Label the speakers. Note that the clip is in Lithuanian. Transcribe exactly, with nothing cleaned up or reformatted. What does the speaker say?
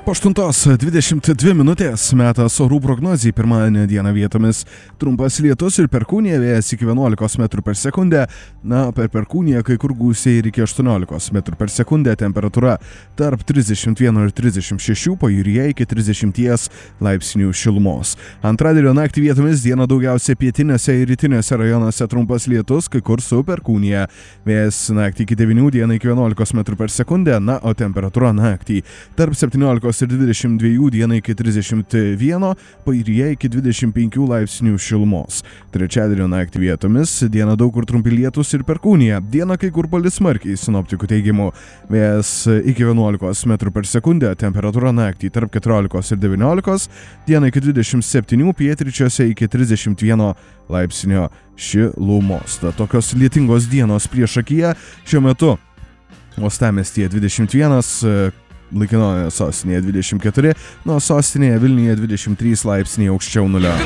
Speaker 1: Po aštuntos dvidešimt dvi minutės metas orų prognozijai. Pirmadienio dieną vietomis trumpas lietus ir perkūnija, vėjas iki vienuolikos metrų per sekundę. Na, per perkūniją kai kur gūsiai ir iki aštuoniolikos metrų per sekundę. Temperatūra tarp trisdešimt vieno ir trisdešimt šešių, pajūryje iki trisdešimties laipsnių šilumos. Antradienio naktį vietomis dieną daugiausia pietiniuose ir rytiniuose rajonuose trumpas lietus, kai kur su perkūnija. Vėjas naktį iki devynių, dieną iki vienuolikos metrų per sekundę, na, o temperatūra naktį tarp septyniolikos ir dvidešimt dviejų, dieną iki trisdešimt vieno, pajūryje iki dvidešimt penkių laipsnių šilumos. Trečiadienio naktį vietomis dieną daug kur trumpi lietūs ir perkūnija. Dieną kai kur palis smarkiai, sinoptikų teigimu. Vėjas iki vienuolikos metrų per sekundę, temperatūra naktį tarp keturiolikos ir devyniolikos, dieną iki dvidešimt septynių, pietryčiuose iki trisdešimt vieno laipsnio šilumos. Ta, tokios lietingos dienos priešakyje šiuo metu. Uostamiestyje dvidešimt vienas, laikinoje sostinėje dvidešimt keturi, nuo sostinėje Vilniuje dvidešimt trys laipsniai aukščiau nulio.